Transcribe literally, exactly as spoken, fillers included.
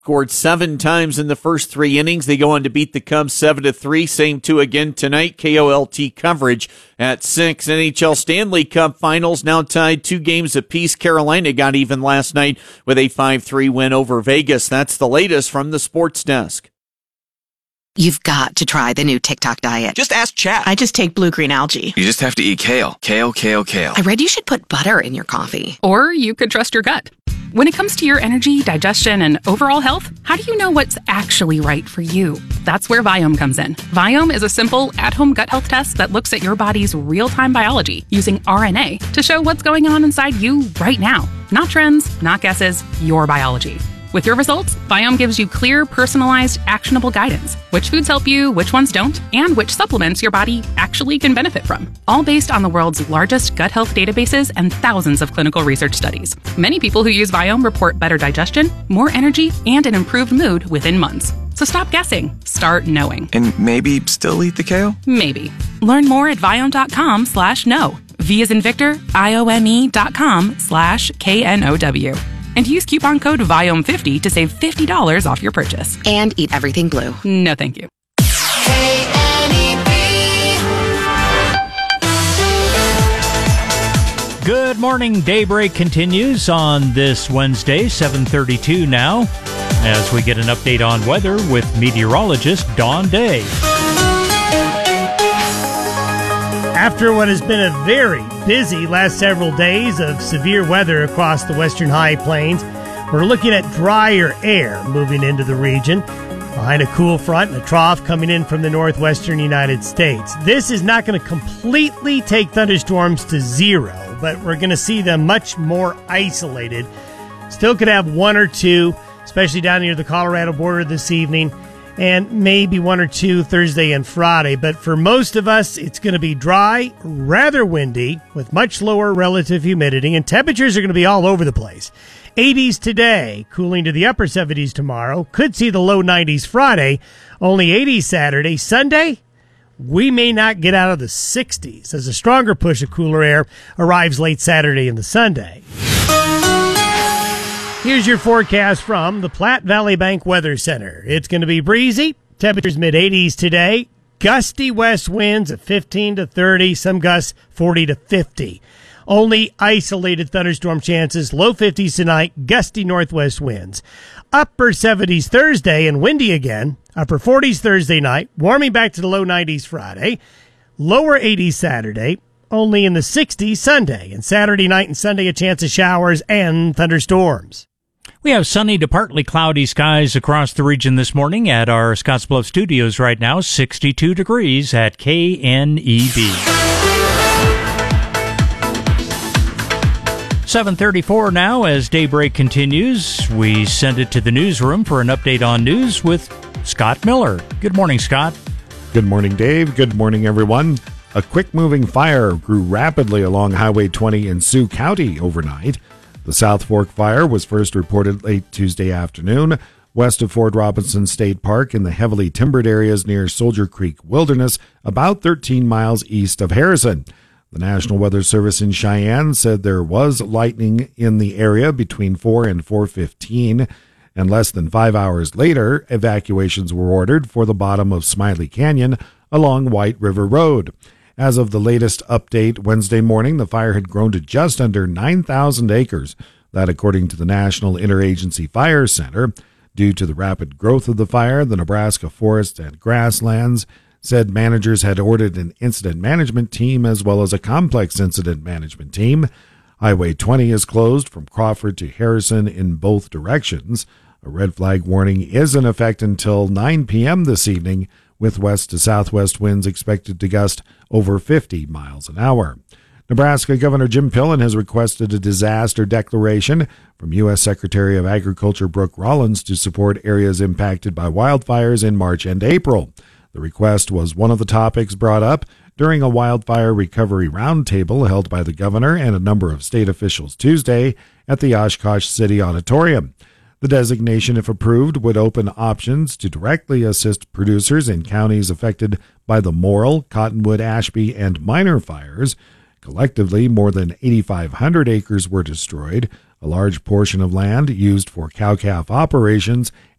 Scored seven times in the first three innings. They go on to beat the Cubs seven to three. Same two again tonight. K O L T coverage at six. N H L Stanley Cup Finals now tied two games apiece. Carolina got even last night with a five three win over Vegas. That's the latest from the Sports Desk. You've got to try the new TikTok diet. Just ask chat. I just take blue-green algae. You just have to eat kale. Kale, kale, kale. I read you should put butter in your coffee. Or you could trust your gut. When it comes to your energy, digestion, and overall health, how do you know what's actually right for you? That's where Viome comes in. Viome is a simple, at-home gut health test that looks at your body's real-time biology using R N A to show what's going on inside you right now. Not trends, not guesses, your biology. With your results, Viome gives you clear, personalized, actionable guidance. Which foods help you, which ones don't, and which supplements your body actually can benefit from. All based on the world's largest gut health databases and thousands of clinical research studies. Many people who use Viome report better digestion, more energy, and an improved mood within months. So stop guessing. Start knowing. And maybe still eat the kale? Maybe. Learn more at Viome.com slash know. V as in Victor, I O M E dot com slash K N O W. And use coupon code Viome fifty to save fifty dollars off your purchase. And eat everything blue. No, thank you. K N E B. Good morning. Daybreak continues on this Wednesday, seven thirty-two now, as we get an update on weather with meteorologist Dawn Day. After what has been a very busy last several days of severe weather across the western high plains, we're looking at drier air moving into the region behind a cool front and a trough coming in from the northwestern United States. This is not going to completely take thunderstorms to zero, but we're going to see them much more isolated. Still could have one or two, especially down near the Colorado border this evening, and maybe one or two Thursday and Friday. But for most of us, it's going to be dry, rather windy, with much lower relative humidity, and temperatures are going to be all over the place. eighties today, cooling to the upper seventies tomorrow. Could see the low nineties Friday, only eighties Saturday. Sunday, we may not get out of the sixties as a stronger push of cooler air arrives late Saturday into Sunday. Here's your forecast from the Platte Valley Bank Weather Center. It's going to be breezy, temperatures mid-eighties today, gusty west winds of fifteen to thirty, some gusts forty to fifty. Only isolated thunderstorm chances, low fifties tonight, gusty northwest winds. Upper seventies Thursday and windy again, upper forties Thursday night, warming back to the low nineties Friday, lower eighties Saturday, only in the sixties Sunday, and Saturday night and Sunday a chance of showers and thunderstorms. We have sunny to partly cloudy skies across the region this morning at our Scottsbluff studios right now, sixty-two degrees at K N E B. seven thirty-four now as Daybreak continues. We send it to the newsroom for an update on news with Scott Miller. Good morning, Scott. Good morning, Dave. Good morning, everyone. A quick-moving fire grew rapidly along Highway twenty in Sioux County overnight. The South Fork fire was first reported late Tuesday afternoon, west of Fort Robinson State Park in the heavily timbered areas near Soldier Creek Wilderness, about thirteen miles east of Harrison. The National Weather Service in Cheyenne said there was lightning in the area between four and four fifteen, and less than five hours later, evacuations were ordered for the bottom of Smiley Canyon along White River Road. As of the latest update Wednesday morning, the fire had grown to just under nine thousand acres. That according to the National Interagency Fire Center. Due to the rapid growth of the fire, the Nebraska Forest and Grasslands said managers had ordered an incident management team as well as a complex incident management team. Highway twenty is closed from Crawford to Harrison in both directions. A red flag warning is in effect until nine p.m. this evening, with west to southwest winds expected to gust over fifty miles an hour. Nebraska Governor Jim Pillen has requested a disaster declaration from U S Secretary of Agriculture Brooke Rollins to support areas impacted by wildfires in March and April. The request was one of the topics brought up during a wildfire recovery roundtable held by the governor and a number of state officials Tuesday at the Oshkosh City Auditorium. The designation, if approved, would open options to directly assist producers in counties affected by the Morrill, Cottonwood, Ashby, and Minor fires. Collectively, more than eighty-five hundred acres were destroyed, A large portion of land used for cow-calf operations